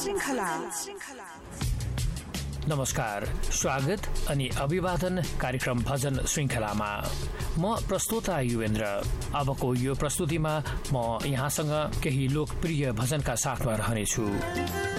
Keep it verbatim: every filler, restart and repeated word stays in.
नमस्कार, स्वागत अनि अभिवादन कार्यक्रम भजन श्रृंखलामा। म प्रस्तोता युवेन्द्र। अबको यो प्रस्तुतिमा म यहाँसँग केही लोकप्रिय भजनका साथमा रहनेछु।